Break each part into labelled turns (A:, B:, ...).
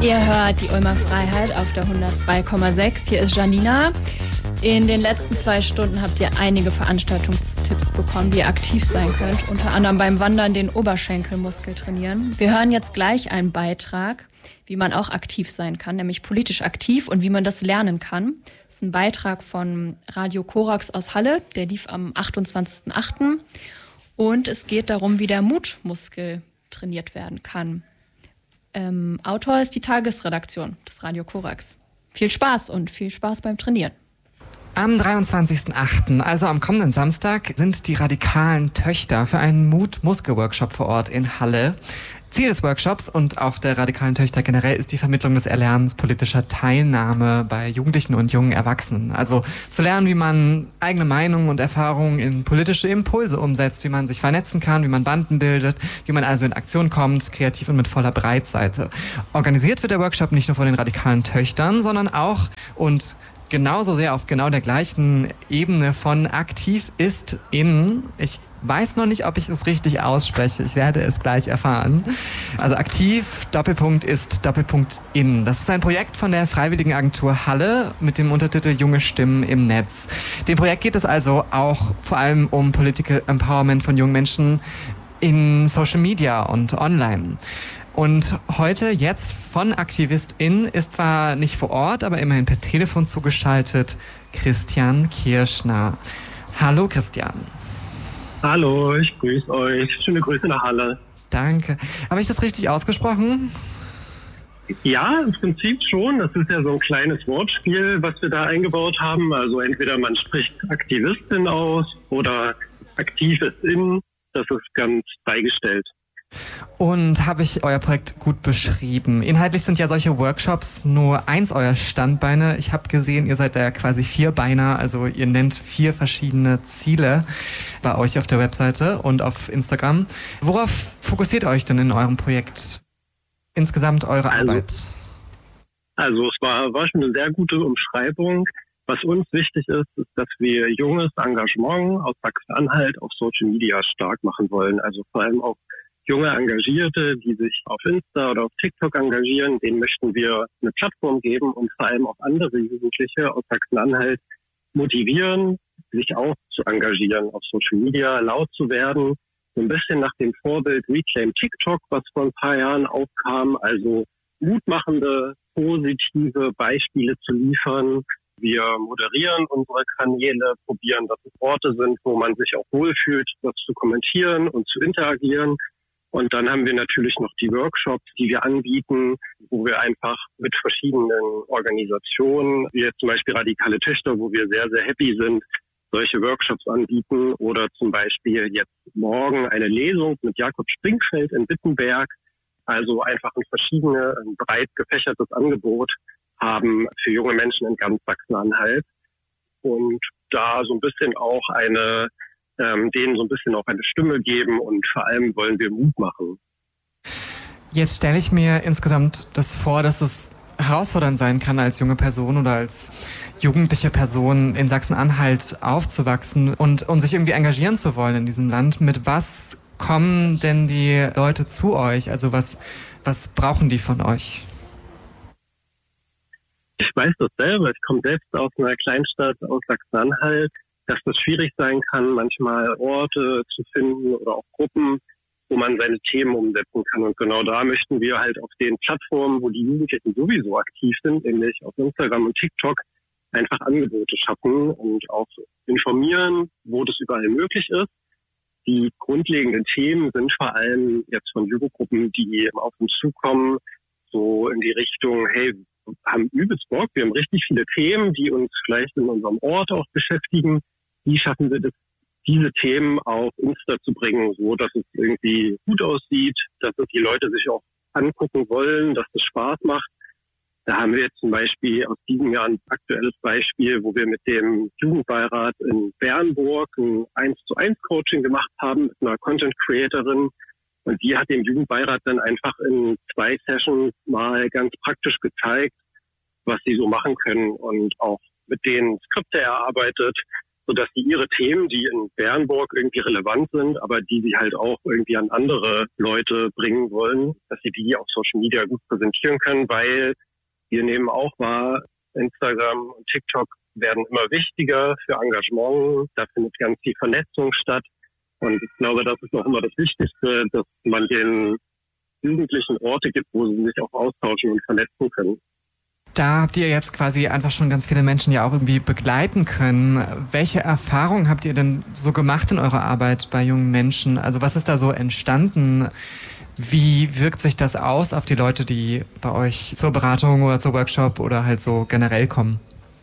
A: Ihr hört die Ulmer Freiheit auf der 102,6. Hier ist Janina. In den letzten 2 Stunden habt ihr einige Veranstaltungstipps bekommen, wie ihr aktiv sein könnt. Unter anderem beim Wandern den Oberschenkelmuskel trainieren. Wir hören jetzt gleich einen Beitrag, wie man auch aktiv sein kann, nämlich politisch aktiv und wie man das lernen kann. Das ist ein Beitrag von Radio Korax aus Halle, der lief am 28.08. Und es geht darum, wie der Mutmuskel trainiert werden kann. Autor ist die Tagesredaktion des Radio Korax. Viel Spaß und viel Spaß beim Trainieren.
B: Am 23.08., also am kommenden Samstag, sind die radikalen Töchter für einen Mut-Muskel-Workshop vor Ort in Halle. Ziel des Workshops und auch der radikalen Töchter generell ist die Vermittlung des Erlernens politischer Teilnahme bei Jugendlichen und jungen Erwachsenen. Also zu lernen, wie man eigene Meinungen und Erfahrungen in politische Impulse umsetzt, wie man sich vernetzen kann, wie man Banden bildet, wie man also in Aktion kommt, kreativ und mit voller Breitseite. Organisiert wird der Workshop nicht nur von den radikalen Töchtern, sondern auch und genauso sehr auf genau der gleichen Ebene von aktiv ist in, ich weiß noch nicht, ob ich es richtig ausspreche, ich werde es gleich erfahren. Also aktiv, Doppelpunkt ist, Doppelpunkt in. Das ist ein Projekt von der Freiwilligen Agentur Halle mit dem Untertitel Junge Stimmen im Netz. Dem Projekt geht es also auch vor allem um Political Empowerment von jungen Menschen in Social Media und online. Und heute, jetzt von AktivistInnen, ist zwar nicht vor Ort, aber immerhin per Telefon zugeschaltet, Christian Kirschner. Hallo Christian.
C: Hallo, ich grüße euch. Schöne Grüße nach Halle.
B: Danke. Habe ich das richtig ausgesprochen?
C: Ja, im Prinzip schon. Das ist ja so ein kleines Wortspiel, was wir da eingebaut haben. Also entweder man spricht Aktivistin aus oder Aktivistin. Das ist ganz beigestellt.
B: Und habe ich euer Projekt gut beschrieben? Inhaltlich sind ja solche Workshops nur eins eurer Standbeine. Ich habe gesehen, ihr seid da quasi Vierbeiner, also ihr nennt 4 verschiedene Ziele bei euch auf der Webseite und auf Instagram. Worauf fokussiert ihr euch denn in eurem Projekt? Insgesamt eure Arbeit?
C: Also es war schon eine sehr gute Umschreibung. Was uns wichtig ist, ist, dass wir junges Engagement aus Sachsen-Anhalt auf Social Media stark machen wollen. Also vor allem auch junge Engagierte, die sich auf Insta oder auf TikTok engagieren, denen möchten wir eine Plattform geben und vor allem auch andere Jugendliche aus Sachsen-Anhalt motivieren, sich auch zu engagieren, auf Social Media laut zu werden. So ein bisschen nach dem Vorbild Reclaim TikTok, was vor ein paar Jahren aufkam, also mutmachende, positive Beispiele zu liefern. Wir moderieren unsere Kanäle, probieren, dass es Orte sind, wo man sich auch wohlfühlt, das zu kommentieren und zu interagieren. Und dann haben wir natürlich noch die Workshops, die wir anbieten, wo wir einfach mit verschiedenen Organisationen, wie jetzt zum Beispiel Radikale Töchter, wo wir sehr, sehr happy sind, solche Workshops anbieten. Oder zum Beispiel jetzt morgen eine Lesung mit Jakob Springfeld in Wittenberg. Also einfach ein breit gefächertes Angebot haben für junge Menschen in ganz Sachsen-Anhalt. Und da so ein bisschen auch denen so ein bisschen auch eine Stimme geben und vor allem wollen wir Mut machen.
B: Jetzt stelle ich mir insgesamt das vor, dass es herausfordernd sein kann, als junge Person oder als jugendliche Person in Sachsen-Anhalt aufzuwachsen und sich irgendwie engagieren zu wollen in diesem Land. Mit was kommen denn die Leute zu euch? Also was brauchen die von euch?
C: Ich weiß das selber. Ich komme selbst aus einer Kleinstadt aus Sachsen-Anhalt, dass das schwierig sein kann, manchmal Orte zu finden oder auch Gruppen, wo man seine Themen umsetzen kann. Und genau da möchten wir halt auf den Plattformen, wo die Jugendlichen sowieso aktiv sind, nämlich auf Instagram und TikTok, einfach Angebote schaffen und auch informieren, wo das überall möglich ist. Die grundlegenden Themen sind vor allem jetzt von Jugendgruppen, die auf uns zukommen, so in die Richtung, hey, wir haben übelst Bock, wir haben richtig viele Themen, die uns vielleicht in unserem Ort auch beschäftigen. Wie schaffen wir das, diese Themen auf Insta zu bringen, so dass es irgendwie gut aussieht, dass es die Leute sich auch angucken wollen, dass es Spaß macht. Da haben wir jetzt zum Beispiel aus diesem Jahr ein aktuelles Beispiel, wo wir mit dem Jugendbeirat in Bernburg ein 1:1 Coaching gemacht haben mit einer Content Creatorin. Und die hat dem Jugendbeirat dann einfach in 2 Sessions mal ganz praktisch gezeigt, was sie so machen können und auch mit denen Skripte erarbeitet, sodass sie ihre Themen, die in Bernburg irgendwie relevant sind, aber die sie halt auch irgendwie an andere Leute bringen wollen, dass sie die auf Social Media gut präsentieren können, weil wir nehmen auch wahr, Instagram und TikTok werden immer wichtiger für Engagement. Da findet ganz viel Vernetzung statt. Und ich glaube, das ist noch immer das Wichtigste, dass man den Jugendlichen Orte gibt, wo sie sich auch austauschen und vernetzen können.
B: Da habt ihr jetzt quasi einfach schon ganz viele Menschen ja auch irgendwie begleiten können. Welche Erfahrungen habt ihr denn so gemacht in eurer Arbeit bei jungen Menschen? Also was ist da so entstanden? Wie wirkt sich das aus auf die Leute, die bei euch zur Beratung oder zur Workshop oder halt so generell kommen?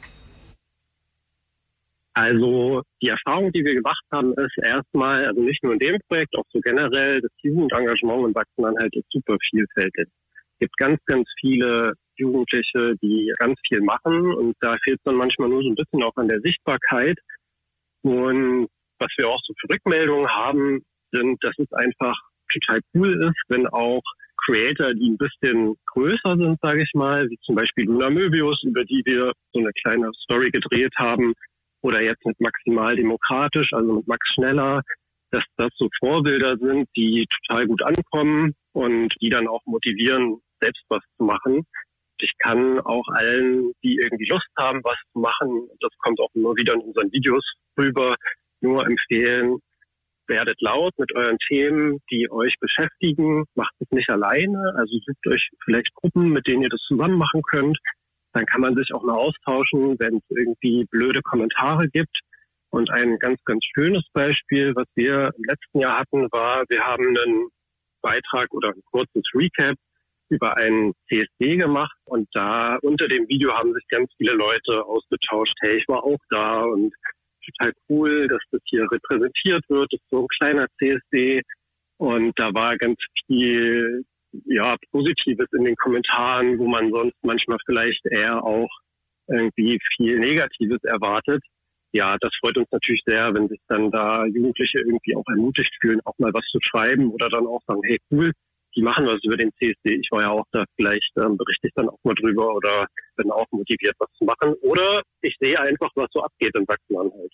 C: Also die Erfahrung, die wir gemacht haben, ist erstmal, also nicht nur in dem Projekt, auch so generell, das Jugendengagement in Sachsen-Anhalt ist super vielfältig. Es gibt ganz, ganz viele Jugendliche, die ganz viel machen und da fehlt es dann manchmal nur so ein bisschen auch an der Sichtbarkeit. Und was wir auch so für Rückmeldungen haben, sind, dass es einfach total cool ist, wenn auch Creator, die ein bisschen größer sind, sage ich mal, wie zum Beispiel Luna Möbius, über die wir so eine kleine Story gedreht haben, oder jetzt mit Maximal Demokratisch, also mit Max Schneller, dass das so Vorbilder sind, die total gut ankommen und die dann auch motivieren, selbst was zu machen. Ich kann auch allen, die irgendwie Lust haben, was zu machen, das kommt auch immer wieder in unseren Videos rüber, nur empfehlen, werdet laut mit euren Themen, die euch beschäftigen, macht es nicht alleine, also sucht euch vielleicht Gruppen, mit denen ihr das zusammen machen könnt. Dann kann man sich auch mal austauschen, wenn es irgendwie blöde Kommentare gibt. Und ein ganz, ganz schönes Beispiel, was wir im letzten Jahr hatten, war, wir haben einen Beitrag oder ein kurzes Recap über einen CSD gemacht. Und da unter dem Video haben sich ganz viele Leute ausgetauscht. Hey, ich war auch da und total cool, dass das hier repräsentiert wird. Das ist so ein kleiner CSD. Und da war ganz viel Positives in den Kommentaren, wo man sonst manchmal vielleicht eher auch irgendwie viel Negatives erwartet. Ja, das freut uns natürlich sehr, wenn sich dann da Jugendliche irgendwie auch ermutigt fühlen, auch mal was zu schreiben oder dann auch sagen, hey cool, die machen was über den CSD, ich war ja auch da, vielleicht berichte ich dann auch mal drüber oder bin auch motiviert, was zu machen. Oder ich sehe einfach, was so abgeht in Sachsen-Anhalt.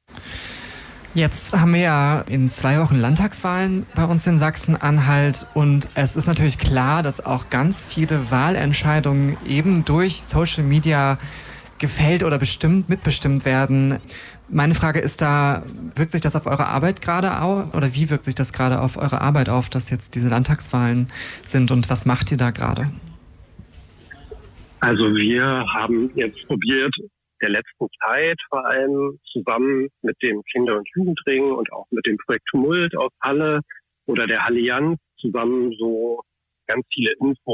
B: Jetzt haben wir ja in 2 Wochen Landtagswahlen bei uns in Sachsen-Anhalt und es ist natürlich klar, dass auch ganz viele Wahlentscheidungen eben durch Social Media gefällt oder mitbestimmt werden. Meine Frage ist da, wirkt sich das auf eure Arbeit gerade auf oder wie wirkt sich das gerade auf eure Arbeit auf, dass jetzt diese Landtagswahlen sind und was macht ihr da gerade?
C: Also wir haben jetzt probiert, der letzten Zeit vor allem zusammen mit dem Kinder- und Jugendring und auch mit dem Projekt Tumult aus Halle oder der Allianz zusammen so ganz viele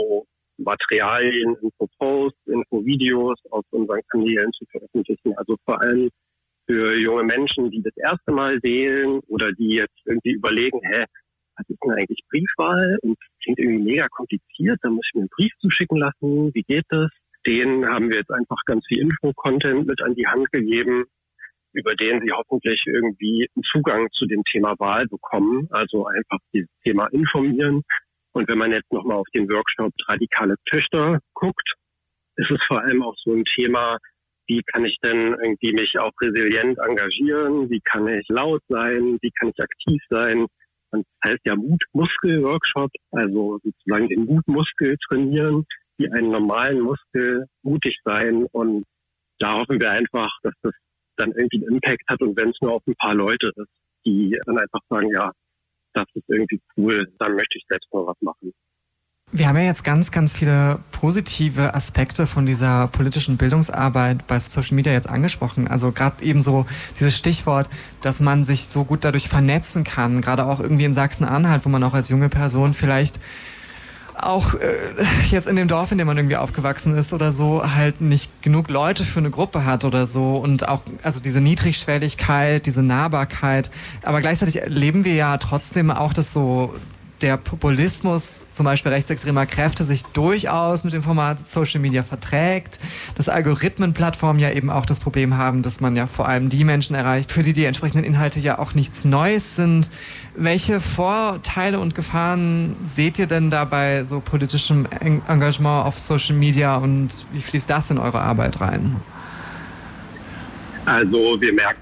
C: Infomaterialien, Infoposts, Infovideos aus unseren Kanälen zu veröffentlichen. Also vor allem für junge Menschen, die das erste Mal wählen oder die jetzt irgendwie überlegen, was ist denn eigentlich Briefwahl? Und das klingt irgendwie mega kompliziert, da muss ich mir einen Brief zuschicken lassen, wie geht das? Denen haben wir jetzt einfach ganz viel Info-Content mit an die Hand gegeben, über den sie hoffentlich irgendwie einen Zugang zu dem Thema Wahl bekommen. Also einfach dieses Thema informieren. Und wenn man jetzt nochmal auf den Workshop Radikale Töchter guckt, ist es vor allem auch so ein Thema, wie kann ich denn irgendwie mich auch resilient engagieren? Wie kann ich laut sein? Wie kann ich aktiv sein? Und das heißt ja Mutmuskel-Workshop, also sozusagen den Mutmuskel trainieren, wie einen normalen Muskel mutig sein. Und da hoffen wir einfach, dass das dann irgendwie einen Impact hat. Und wenn es nur auf ein paar Leute ist, die dann einfach sagen, ja, das ist irgendwie cool, dann möchte ich selbst mal was machen.
B: Wir haben ja jetzt ganz, ganz viele positive Aspekte von dieser politischen Bildungsarbeit bei Social Media jetzt angesprochen. Also gerade eben so dieses Stichwort, dass man sich so gut dadurch vernetzen kann, gerade auch irgendwie in Sachsen-Anhalt, wo man auch als junge Person vielleicht auch jetzt in dem Dorf, in dem man irgendwie aufgewachsen ist oder so, halt nicht genug Leute für eine Gruppe hat oder so und auch also diese Niedrigschwelligkeit, diese Nahbarkeit. Aber gleichzeitig erleben wir ja trotzdem auch, dass so der Populismus, zum Beispiel rechtsextremer Kräfte, sich durchaus mit dem Format Social Media verträgt, dass Algorithmenplattformen ja eben auch das Problem haben, dass man ja vor allem die Menschen erreicht, für die die entsprechenden Inhalte ja auch nichts Neues sind. Welche Vorteile und Gefahren seht ihr denn da bei so politischem Engagement auf Social Media und wie fließt das in eure Arbeit rein?
C: Also wir merken, dass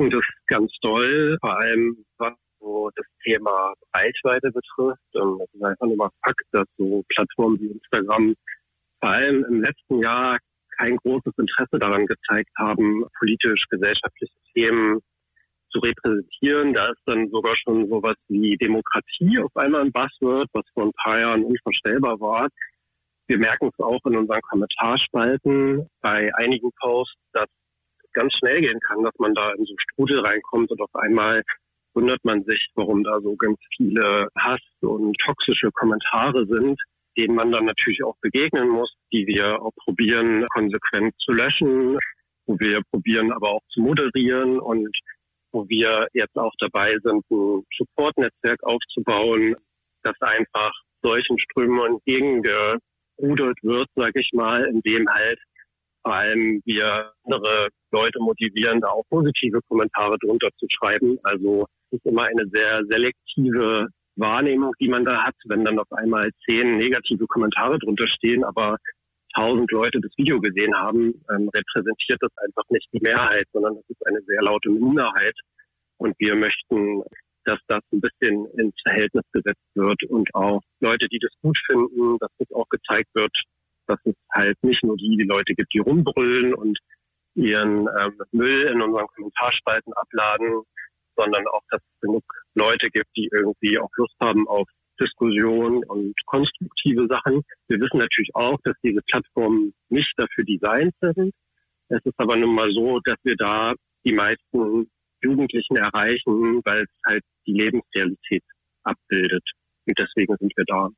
C: ganz doll, vor allem was so das Thema Reichweite betrifft. Es ist einfach nur mal Fakt, dass so Plattformen wie Instagram vor allem im letzten Jahr kein großes Interesse daran gezeigt haben, politisch-gesellschaftliche Themen zu repräsentieren. Da ist dann sogar schon sowas wie Demokratie auf einmal ein Buzzword, was vor ein paar Jahren unvorstellbar war. Wir merken es auch in unseren Kommentarspalten bei einigen Posts, dass es ganz schnell gehen kann, dass man da in so Strudel reinkommt und auf einmal wundert man sich, warum da so ganz viele Hass- und toxische Kommentare sind, denen man dann natürlich auch begegnen muss, die wir auch probieren, konsequent zu löschen, wo wir probieren, aber auch zu moderieren und wo wir jetzt auch dabei sind, ein Support-Netzwerk aufzubauen, das einfach solchen Strömungen entgegengerudert wird, sage ich mal, indem halt vor allem wir andere Leute motivieren, da auch positive Kommentare drunter zu schreiben. Also es ist immer eine sehr selektive Wahrnehmung, die man da hat, wenn dann auf einmal 10 negative Kommentare drunter stehen, aber 1000 Leute das Video gesehen haben, repräsentiert das einfach nicht die Mehrheit, sondern das ist eine sehr laute Minderheit. Und wir möchten, dass das ein bisschen ins Verhältnis gesetzt wird und auch Leute, die das gut finden, dass das auch gezeigt wird, dass es halt nicht nur die Leute gibt, die rumbrüllen und ihren Müll in unseren Kommentarspalten abladen, sondern auch, dass es genug Leute gibt, die irgendwie auch Lust haben auf Diskussion und konstruktive Sachen. Wir wissen natürlich auch, dass diese Plattformen nicht dafür designt sind. Es ist aber nun mal so, dass wir da die meisten Jugendlichen erreichen, weil es halt die Lebensrealität abbildet. Und deswegen sind wir da.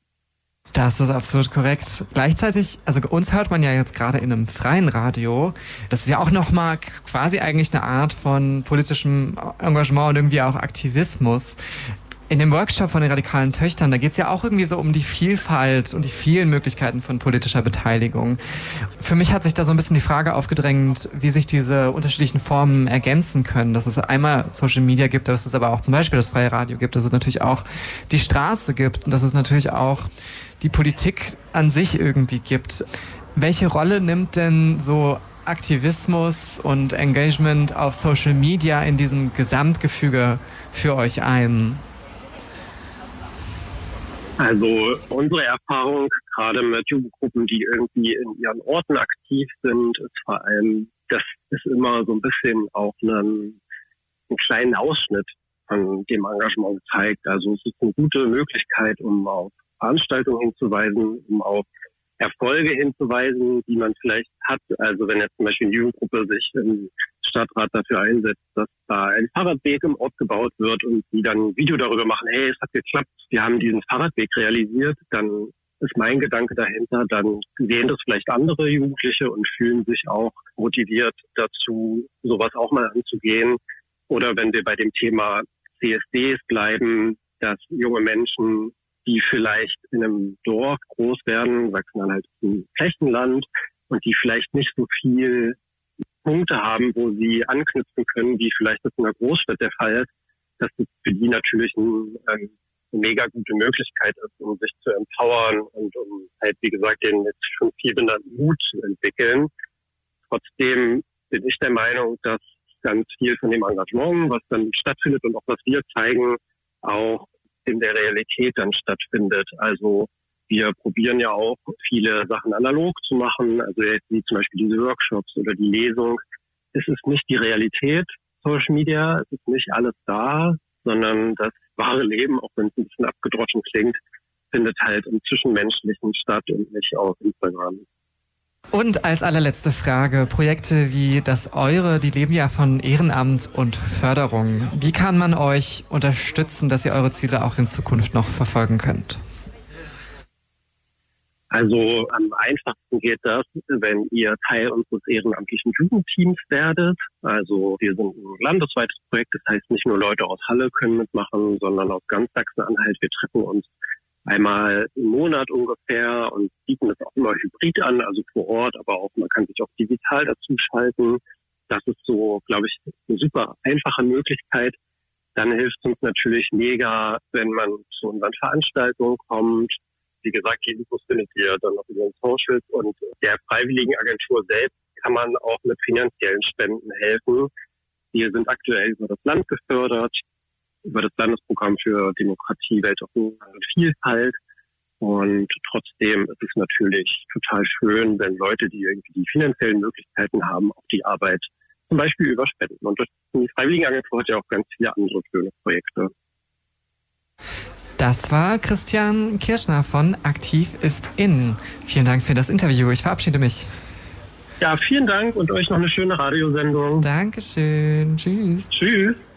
B: Das ist absolut korrekt. Gleichzeitig, also uns hört man ja jetzt gerade in einem freien Radio. Das ist ja auch nochmal quasi eigentlich eine Art von politischem Engagement und irgendwie auch Aktivismus. In dem Workshop von den radikalen Töchtern, da geht es ja auch irgendwie so um die Vielfalt und die vielen Möglichkeiten von politischer Beteiligung. Für mich hat sich da so ein bisschen die Frage aufgedrängt, wie sich diese unterschiedlichen Formen ergänzen können. Dass es einmal Social Media gibt, dass es aber auch zum Beispiel das freie Radio gibt, dass es natürlich auch die Straße gibt und dass es natürlich auch die Politik an sich irgendwie gibt. Welche Rolle nimmt denn so Aktivismus und Engagement auf Social Media in diesem Gesamtgefüge für euch ein?
C: Also unsere Erfahrung, gerade mit Jugendgruppen, die irgendwie in ihren Orten aktiv sind, ist vor allem, dass es immer so ein bisschen auch einen kleinen Ausschnitt von dem Engagement zeigt. Also es ist eine gute Möglichkeit, um auf Veranstaltungen hinzuweisen, um auf Erfolge hinzuweisen, die man vielleicht hat. Also wenn jetzt zum Beispiel eine Jugendgruppe sich im Stadtrat dafür einsetzt, dass da ein Fahrradweg im Ort gebaut wird und die dann ein Video darüber machen, hey, es hat geklappt, wir haben diesen Fahrradweg realisiert, dann ist mein Gedanke dahinter, dann sehen das vielleicht andere Jugendliche und fühlen sich auch motiviert dazu, sowas auch mal anzugehen. Oder wenn wir bei dem Thema CSDs bleiben, dass junge Menschen, die vielleicht in einem Dorf groß werden, wachsen dann halt im Flächenland und die vielleicht nicht so viel Punkte haben, wo sie anknüpfen können, wie vielleicht das in der Großstadt der Fall ist, dass das für die natürlich eine mega gute Möglichkeit ist, um sich zu empowern und um halt, wie gesagt, den jetzt schon viel benannten Mut zu entwickeln. Trotzdem bin ich der Meinung, dass ganz viel von dem Engagement, was dann stattfindet und auch was wir zeigen, auch in der Realität dann stattfindet. Also wir probieren ja auch viele Sachen analog zu machen, also jetzt wie zum Beispiel diese Workshops oder die Lesung. Es ist nicht die Realität, Social Media, es ist nicht alles da, sondern das wahre Leben, auch wenn es ein bisschen abgedroschen klingt, findet halt im Zwischenmenschlichen statt und nicht auf Instagram.
B: Und als allerletzte Frage, Projekte wie das eure, die leben ja von Ehrenamt und Förderung. Wie kann man euch unterstützen, dass ihr eure Ziele auch in Zukunft noch verfolgen könnt?
C: Also am einfachsten geht das, wenn ihr Teil unseres ehrenamtlichen Jugendteams werdet. Also wir sind ein landesweites Projekt, das heißt nicht nur Leute aus Halle können mitmachen, sondern aus ganz Sachsen-Anhalt. Wir treffen uns einmal im Monat ungefähr und bieten das auch immer hybrid an, also vor Ort, aber auch man kann sich auch digital dazu schalten. Das ist so, glaube ich, eine super einfache Möglichkeit. Dann hilft es uns natürlich mega, wenn man zu unseren Veranstaltungen kommt. Wie gesagt, die Infos findet ihr dann auf unseren Socials und der Freiwilligenagentur selbst kann man auch mit finanziellen Spenden helfen. Wir sind aktuell über das Land gefördert, über das Landesprogramm für Demokratie, Weltoffenheit und Vielfalt. Und trotzdem ist es natürlich total schön, wenn Leute, die irgendwie die finanziellen Möglichkeiten haben, auch die Arbeit zum Beispiel überspenden. Und die Freiwilligenagentur hat ja auch ganz viele andere schöne Projekte.
B: Das war Christian Kirschner von Aktiv ist in. Vielen Dank für das Interview. Ich verabschiede mich.
C: Ja, vielen Dank und euch noch eine schöne Radiosendung.
B: Dankeschön. Tschüss.
C: Tschüss.